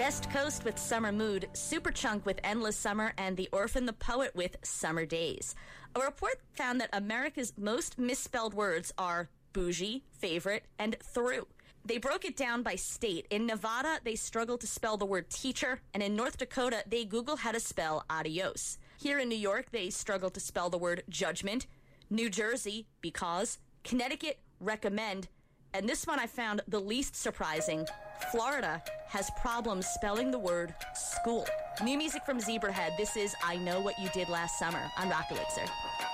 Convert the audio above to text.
West Coast with Summer Mood, Superchunk with Endless Summer, and The Orphan the Poet with Summer Days. A report found that America's most misspelled words are bougie, favorite, and through. They broke it down by state. In Nevada, they struggled to spell the word teacher, and in North Dakota, they Google how to spell adios. Here in New York, they struggled to spell the word judgment. New Jersey, because. Connecticut, recommend. And this one I found the least surprising. Florida has problems spelling the word school. New music from Zebrahead. This is I Know What You Did Last Summer on Rock Elixir.